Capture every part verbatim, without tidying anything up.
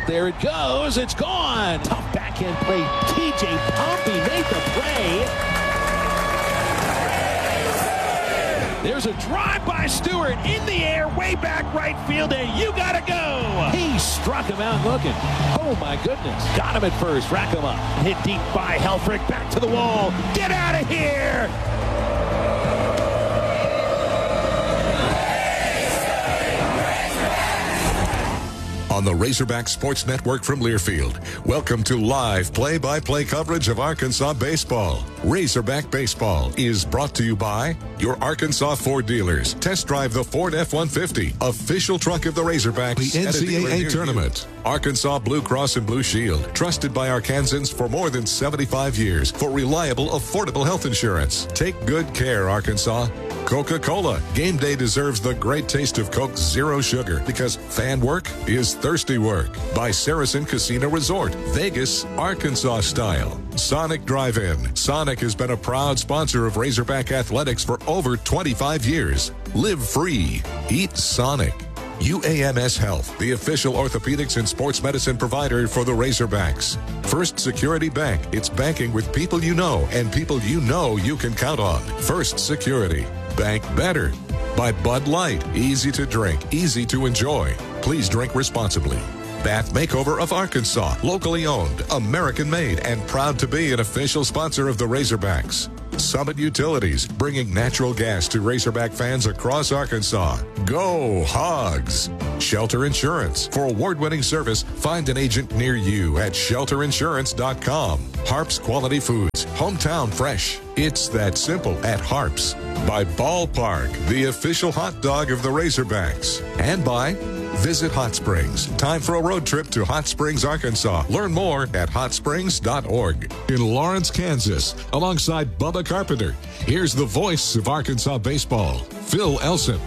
There it goes. It's gone. Tough backhand play. T J Pompey made the play. There's a drive by Stewart in the air, way back right field, and you gotta go. He struck him out looking. Oh my goodness. Got him at first. Rack him up. Hit deep by Helfrich. Back to the wall. Get out of here. On the Razorback Sports Network from Learfield, welcome to live play-by-play coverage of Arkansas baseball. Razorback Baseball is brought to you by your Arkansas Ford dealers. Test drive the Ford F one fifty, official truck of the Razorbacks. The N C double A tournament. Arkansas Blue Cross and Blue Shield, trusted by Arkansans for more than seventy-five years for reliable, affordable health insurance. Take good care, Arkansas. Coca-Cola. Game day deserves the great taste of Coke Zero Sugar because fan work is thirsty work. By Saracen Casino Resort, Vegas, Arkansas style. Sonic Drive-In. Sonic has been a proud sponsor of Razorback Athletics for over twenty-five years. Live free. Eat Sonic. U A M S Health, the official orthopedics and sports medicine provider for the Razorbacks. First Security Bank. It's banking with people you know and people you know you can count on. First Security. Bank better. By Bud Light. Easy to drink, easy to enjoy. Please drink responsibly. Bath Makeover of Arkansas. Locally owned, American made, and proud to be an official sponsor of the Razorbacks. Summit Utilities, bringing natural gas to Razorback fans across Arkansas. Go Hogs! Shelter Insurance. For award-winning service, find an agent near you at shelter insurance dot com. Harps Quality Foods. Hometown fresh. It's that simple at Harps. By Ballpark, the official hot dog of the Razorbacks. And by Visit Hot Springs. Time for a road trip to Hot Springs, Arkansas. Learn more at hot springs dot org. In Lawrence, Kansas, alongside Bubba Carpenter, here's the voice of Arkansas baseball, Phil Elson.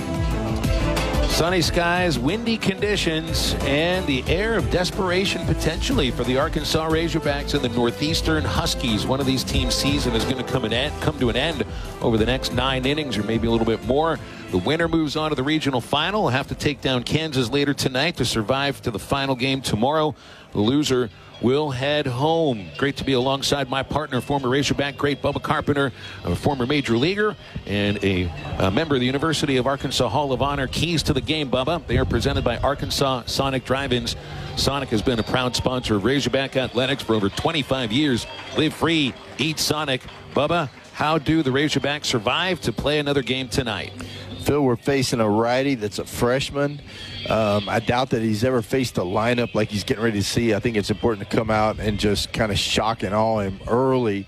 Sunny skies, windy conditions, and the air of desperation potentially for the Arkansas Razorbacks and the Northeastern Huskies. One of these teams' season is going to come, an end, come to an end over the next nine innings or maybe a little bit more. The winner moves on to the regional final. Will have to take down Kansas later tonight to survive to the final game tomorrow. The loser will head home. Great to be alongside my partner, former Razorback great Bubba Carpenter, a former major leaguer, and a, a member of the University of Arkansas Hall of Honor. Keys to the game, Bubba. They are presented by Arkansas Sonic Drive-Ins. Sonic has been a proud sponsor of Razorback Athletics for over twenty-five years. Live free, eat Sonic. Bubba, how do the Razorbacks survive to play another game tonight? Phil, we're facing a righty that's a freshman. Um, I doubt that he's ever faced a lineup like he's getting ready to see. I think it's important to come out and just kind of shock and awe him early.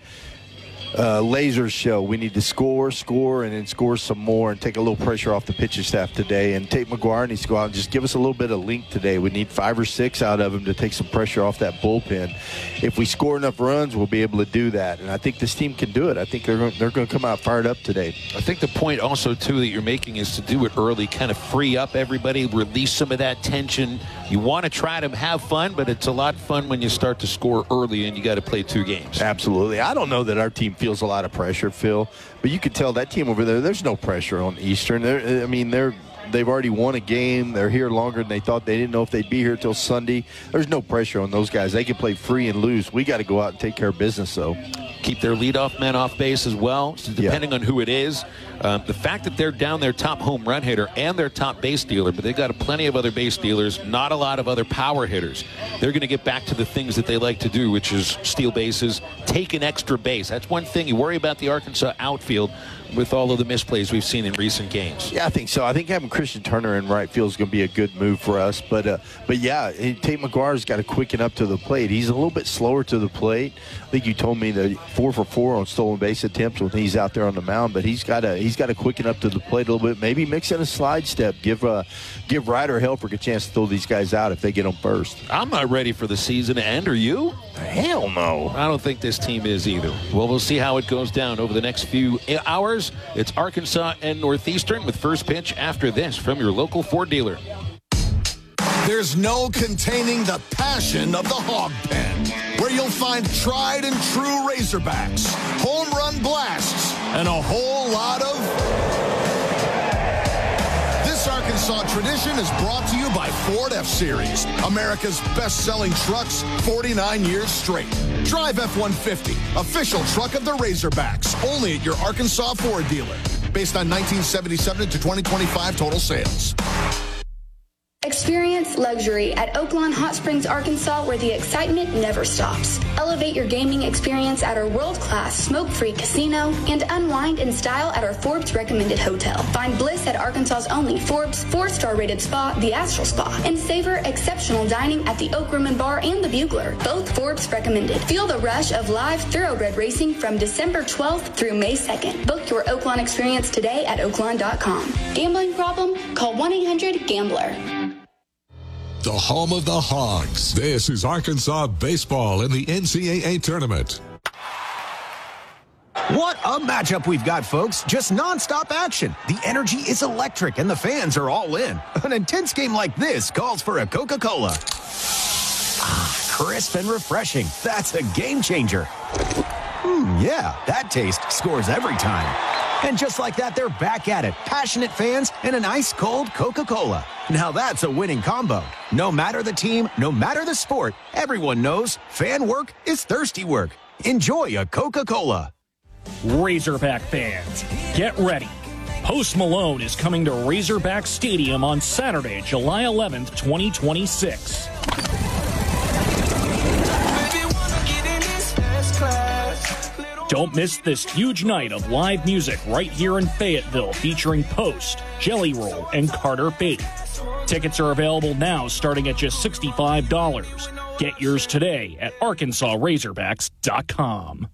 Uh, laser show. We need to score, score, and then score some more and take a little pressure off the pitching staff today. And Tate McGuire needs to go out and just give us a little bit of length today. We need five or six out of him to take some pressure off that bullpen. If we score enough runs, we'll be able to do that. And I think this team can do it. I think they're going, they're going to come out fired up today. I think the point also, too, that you're making is to do it early, kind of free up everybody, release some of that tension. You want to try to have fun, but it's a lot of fun when you start to score early and you got to play two games. Absolutely. I don't know that our team feels a lot of pressure, Phil, but you could tell that team over there, there's no pressure on Eastern. They're, I mean, they're they've already won a game. They're here longer than they thought. They didn't know if they'd be here till Sunday. There's no pressure on those guys. They can play free and lose. We got to go out and take care of business, though. Keep their leadoff men off base as well, so depending yeah. on who it is. Um, the fact that they're down their top home run hitter and their top base dealer, but they've got plenty of other base dealers, not a lot of other power hitters. They're going to get back to the things that they like to do, which is steal bases, take an extra base. That's one thing. You worry about the Arkansas outfield with all of the misplays we've seen in recent games. Yeah, I think so. I think having Christian Turner in right field is going to be a good move for us. But, uh, but yeah, Tate McGuire's got to quicken up to the plate. He's a little bit slower to the plate. I think you told me that four for four on stolen base attempts when he's out there on the mound. But he's got to he's got to quicken up to the plate a little bit. Maybe mix in a slide step. Give uh, give Ryder Helfrich a chance to throw these guys out if they get them first. I'm not ready for the season to end. Are you? Hell no. I don't think this team is either. Well, we'll see how it goes down over the next few hours. It's Arkansas and Northeastern with first pitch after this from your local Ford dealer. There's no containing the passion of the Hog Pen, where you'll find tried and true Razorbacks, home run blasts, and a whole lot of... This Arkansas Arkansas Tradition is brought to you by Ford F-Series, America's best-selling trucks forty-nine years straight. Drive F one fifty, official truck of the Razorbacks, only at your Arkansas Ford dealer. Based on nineteen seventy-seven to twenty twenty-five total sales. Experience luxury at Oaklawn Hot Springs, Arkansas, where the excitement never stops. Elevate your gaming experience at our world-class smoke-free casino and unwind in style at our Forbes recommended hotel. Find bliss at Arkansas's only Forbes four-star rated spa, the Astral Spa, and savor exceptional dining at the Oak Room and Bar and the Bugler, both Forbes recommended. Feel the rush of live thoroughbred racing from December twelfth through May second. Book your Oaklawn experience today at oaklawn dot com. Gambling problem? Call one eight hundred gambler. The home of the Hogs. This is Arkansas baseball in the N C double A tournament. What a matchup we've got, folks. Just nonstop action. The energy is electric and the fans are all in. An intense game like this calls for a Coca-Cola. Ah, crisp and refreshing. That's a game changer. Hmm, yeah, that taste scores every time. And just like that, they're back at it. Passionate fans and an ice-cold Coca-Cola. Now that's a winning combo. No matter the team, no matter the sport, everyone knows fan work is thirsty work. Enjoy a Coca-Cola. Razorback fans, get ready. Post Malone is coming to Razorback Stadium on Saturday, July eleventh, twenty twenty-six. Don't miss this huge night of live music right here in Fayetteville featuring Post, Jelly Roll, and Carter Beatty. Tickets are available now starting at just sixty-five dollars. Get yours today at arkansas razorbacks dot com.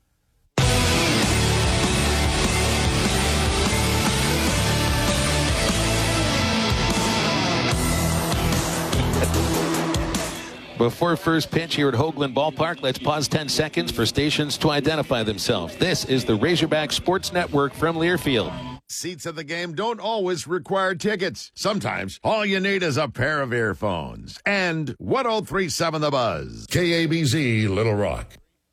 Before first pitch here at Hoagland Ballpark, let's pause ten seconds for stations to identify themselves. This is the Razorback Sports Network from Learfield. Seats at the game don't always require tickets. Sometimes all you need is a pair of earphones. And one oh three point seven The Buzz. K A B Z, Little Rock.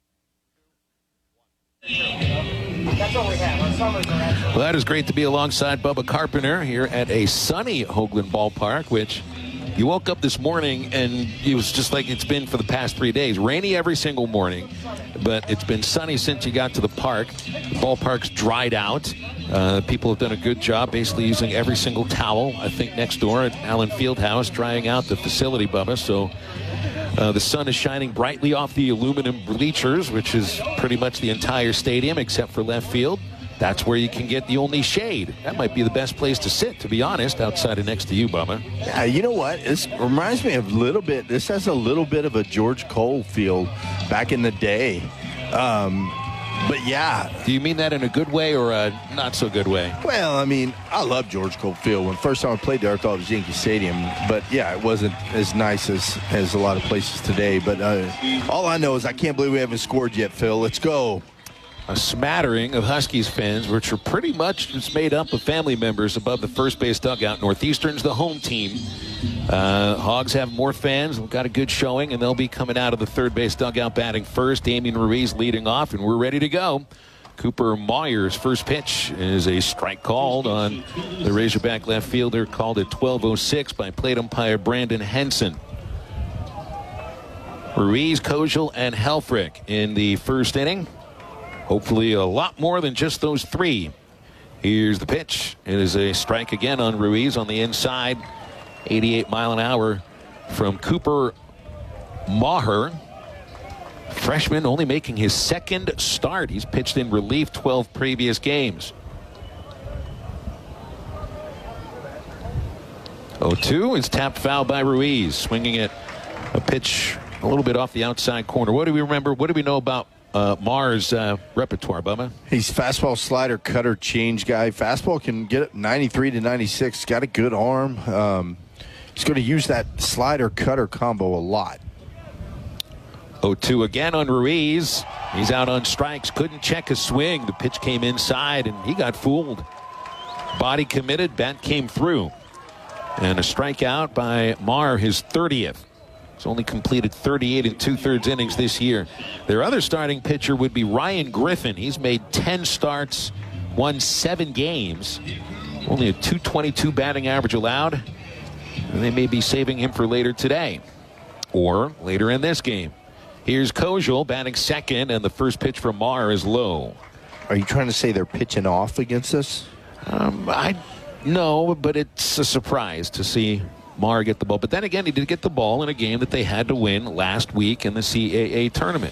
That's what we have. Our summers are actually. Well, that is great to be alongside Bubba Carpenter here at a sunny Hoagland Ballpark, which you woke up this morning and it was just like it's been for the past three days. Rainy every single morning, but it's been sunny since you got to the park. The ballpark's dried out. Uh, people have done a good job basically using every single towel, I think, next door at Allen Fieldhouse, drying out the facility, Bubba. So uh, the sun is shining brightly off the aluminum bleachers, which is pretty much the entire stadium except for left field. That's where you can get the only shade. That might be the best place to sit, to be honest, outside of next to you, Bubba. Yeah, you know what? This reminds me of a little bit. This has a little bit of a George Cole feel back in the day. Um, but, yeah. Do you mean that in a good way or a not so good way? Well, I mean, I love George Cole Field. When first time I played there, I thought it was Yankee Stadium. But, yeah, it wasn't as nice as, as a lot of places today. But uh, all I know is I can't believe we haven't scored yet, Phil. Let's go. A smattering of Huskies fans, which are pretty much just made up of family members above the first base dugout. Northeastern's the home team. Uh, Hogs have more fans. We've got a good showing, and they'll be coming out of the third base dugout batting first. Damian Ruiz leading off, and we're ready to go. Cooper Myers' first pitch is a strike called on the Razorback left fielder, called at twelve oh six by plate umpire Brandon Henson. Ruiz, Kojal, and Helfrich in the first inning. Hopefully a lot more than just those three. Here's the pitch. It is a strike again on Ruiz on the inside. eighty-eight mile an hour from Cooper Maher. Freshman only making his second start. He's pitched in relief twelve previous games. oh two is tapped foul by Ruiz. Swinging at a pitch a little bit off the outside corner. What do we remember? What do we know about Uh, Mars' uh, repertoire, Bubba? He's fastball, slider, cutter, change guy. Fastball can get it ninety-three to ninety-six. Got a good arm. Um, he's going to use that slider cutter combo a lot. oh two again on Ruiz. He's out on strikes. Couldn't check his swing. The pitch came inside, and he got fooled. Body committed. Bat came through. And a strikeout by Mar, his thirtieth. He's only completed thirty-eight and two-thirds innings this year. Their other starting pitcher would be Ryan Griffin. He's made ten starts, won seven games. Only a two twenty-two batting average allowed. And they may be saving him for later today or later in this game. Here's Kojal batting second, and the first pitch from Marr is low. Are you trying to say they're pitching off against us? Um, I no, but it's a surprise to see Marr get the ball. But then again, he did get the ball in a game that they had to win last week in the C A A tournament.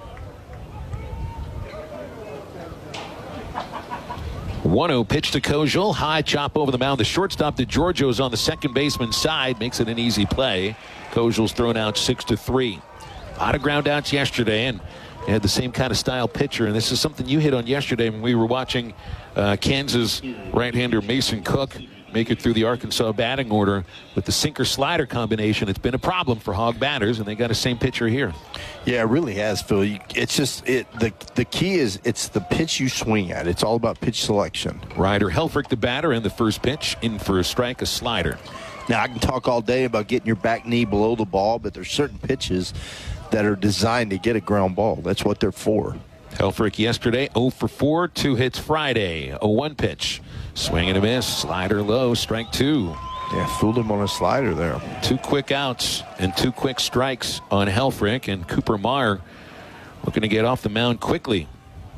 one oh pitch to Kojal. High chop over the mound. The shortstop to Giorgio's on the second baseman's side. Makes it an easy play. Kojal's thrown out six to three. A lot of ground outs yesterday, and they had the same kind of style pitcher. And this is something you hit on yesterday when we were watching uh, Kansas right-hander Mason Cook make it through the Arkansas batting order with the sinker-slider combination. It's been a problem for Hog batters, and they got the same pitcher here. Yeah, it really has, Phil. You, it's just it. The the key is it's the pitch you swing at. It's all about pitch selection. Ryder Helfrich, the batter, in the first pitch, in for a strike, a slider. Now, I can talk all day about getting your back knee below the ball, but there's certain pitches that are designed to get a ground ball. That's what they're for. Helfrich yesterday, oh for four, two hits Friday. oh one pitch. Swing and a miss. Slider low, strike two. Yeah, fooled him on a slider there. Two quick outs and two quick strikes on Helfrich, and Cooper Marr looking to get off the mound quickly.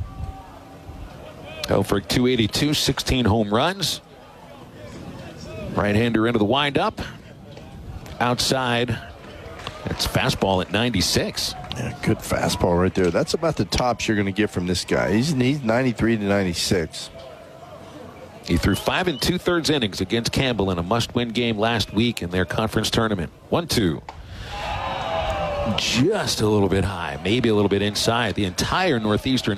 Helfrich two eighty-two, sixteen home runs. Right-hander into the windup. Outside. That's fastball at ninety-six. Yeah, good fastball right there. That's about the tops you're going to get from this guy. He's, he's ninety-three to ninety-six. He threw five and two-thirds innings against Campbell in a must-win game last week in their conference tournament. one two. Just a little bit high, maybe a little bit inside. The entire Northeastern